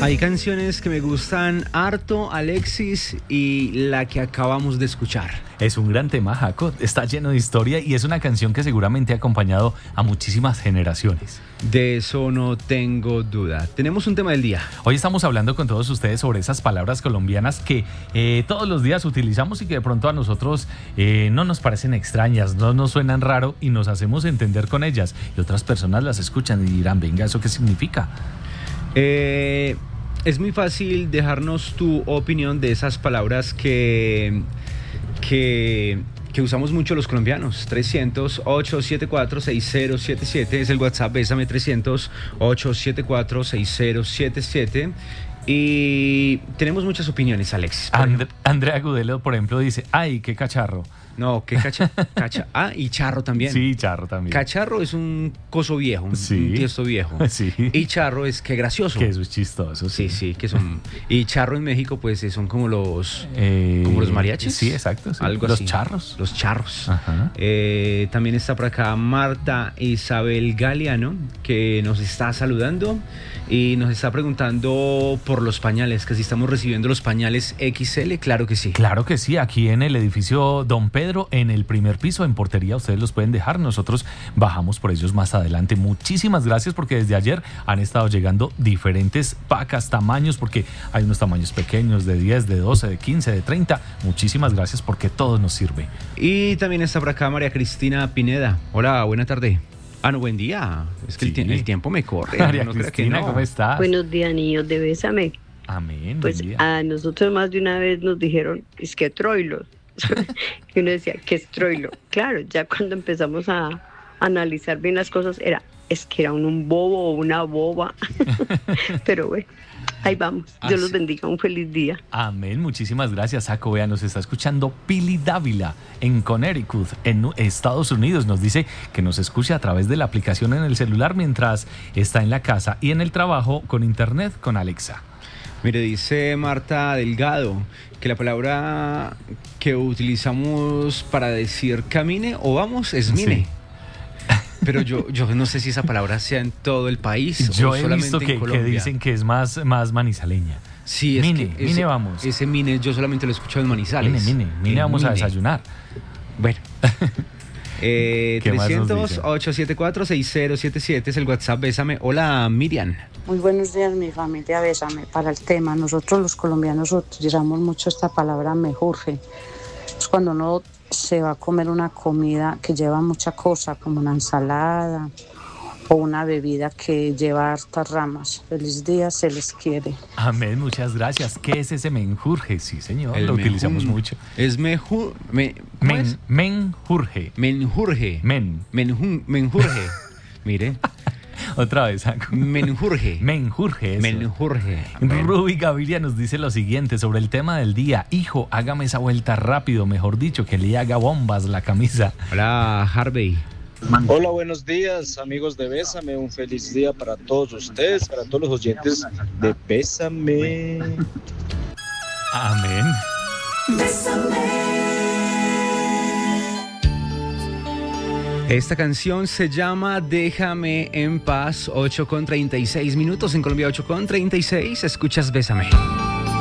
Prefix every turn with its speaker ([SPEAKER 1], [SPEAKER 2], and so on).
[SPEAKER 1] Hay canciones que me gustan harto, Alexis, y la que acabamos de escuchar.
[SPEAKER 2] Es un gran tema, Jaco, está lleno de historia y es una canción que seguramente ha acompañado a muchísimas generaciones.
[SPEAKER 1] De eso no tengo duda. Tenemos un tema del día.
[SPEAKER 2] Hoy estamos hablando con todos ustedes sobre esas palabras colombianas que todos los días utilizamos y que de pronto a nosotros no nos parecen extrañas, no nos suenan raro y nos hacemos entender con ellas. Y otras personas las escuchan y dirán, venga, ¿eso qué significa?
[SPEAKER 1] Es muy fácil dejarnos tu opinión de esas palabras que usamos mucho los colombianos. 300-874-6077 es el WhatsApp. Bésame 300-874-6077. Y tenemos muchas opiniones, Alexis.
[SPEAKER 2] Andrea Gudelo, por ejemplo, dice, ¡ay, qué cacharro!
[SPEAKER 1] No, qué cacha. Ah, y charro también.
[SPEAKER 2] Sí, charro también.
[SPEAKER 1] Cacharro es un coso viejo, un tiesto viejo.
[SPEAKER 2] Sí.
[SPEAKER 1] Y charro es que gracioso.
[SPEAKER 2] Que eso es chistoso.
[SPEAKER 1] Sí, que son. Y charro en México, pues son como los mariachis.
[SPEAKER 2] Sí, exacto. Sí.
[SPEAKER 1] Algo
[SPEAKER 2] los
[SPEAKER 1] así.
[SPEAKER 2] Charros.
[SPEAKER 1] Los charros.
[SPEAKER 2] Ajá.
[SPEAKER 1] También está por acá Marta Isabel Galeano, que nos está saludando y nos está preguntando por los pañales, que si estamos recibiendo los pañales XL. Claro que sí.
[SPEAKER 2] Claro que sí, aquí en el edificio Don Pedro, en el primer piso, en portería, ustedes los pueden dejar, nosotros bajamos por ellos más adelante. Muchísimas gracias porque desde ayer han estado llegando diferentes pacas, tamaños, porque hay unos tamaños pequeños de 10, de 12, de 15, de 30. Muchísimas gracias porque todo nos sirve.
[SPEAKER 1] Y también está por acá María Cristina Pineda. Hola, buena tarde. No, buen día. Es que sí. el tiempo me corre.
[SPEAKER 2] María Cristina, ¿cómo estás?
[SPEAKER 3] Buenos días, niños de Bésame.
[SPEAKER 2] Amén.
[SPEAKER 3] Pues a nosotros más de una vez nos dijeron, es que troilo. Y uno decía, ¿qué es troilo? Claro, ya cuando empezamos a analizar bien las cosas, es que era un bobo o una boba. Pero bueno, ahí vamos. Dios los bendiga, un feliz día.
[SPEAKER 2] Amén, muchísimas gracias, Saco. Vea, nos está escuchando Pili Dávila en Connecticut, en Estados Unidos. Nos dice que nos escucha a través de la aplicación en el celular mientras está en la casa y en el trabajo con internet con Alexa.
[SPEAKER 1] Mire, dice Marta Delgado que la palabra que utilizamos para decir camine o vamos es mine. Sí. Pero yo no sé si esa palabra sea en todo el país
[SPEAKER 2] yo
[SPEAKER 1] o solamente
[SPEAKER 2] visto
[SPEAKER 1] en Colombia.
[SPEAKER 2] Que dicen que es más manizaleña.
[SPEAKER 1] Sí, es
[SPEAKER 2] mine,
[SPEAKER 1] que
[SPEAKER 2] mine vamos.
[SPEAKER 1] Ese mine yo solamente lo he escuchado en Manizales.
[SPEAKER 2] Mine vamos a desayunar.
[SPEAKER 1] Bueno. 300-874-6077 es el WhatsApp. Bésame. Hola, Miriam.
[SPEAKER 4] Muy buenos días, mi familia. Bésame. Para el tema, nosotros los colombianos utilizamos mucho esta palabra mejurje. Es cuando uno se va a comer una comida que lleva mucha cosa, como una ensalada o una bebida que lleva hartas ramas. Feliz día, se les quiere.
[SPEAKER 2] Amén, muchas gracias. ¿Qué es ese menjurje? Sí, señor, lo utilizamos mucho.
[SPEAKER 1] Es menjurje.
[SPEAKER 2] Menjurje.
[SPEAKER 1] Menjurje. Mire.
[SPEAKER 2] Otra vez, Saco.
[SPEAKER 1] Menjurje.
[SPEAKER 2] Ruby Gaviria nos dice lo siguiente sobre el tema del día. Hijo, hágame esa vuelta rápido, mejor dicho, que le haga bombas la camisa.
[SPEAKER 1] Hola, Harvey.
[SPEAKER 5] Hola, buenos días, amigos de Bésame. Un feliz día para todos ustedes, para todos los oyentes de Bésame.
[SPEAKER 2] Amén.
[SPEAKER 1] Bésame. Esta canción se llama Déjame en paz. 8:36 minutos en Colombia, 8:36. Escuchas Bésame.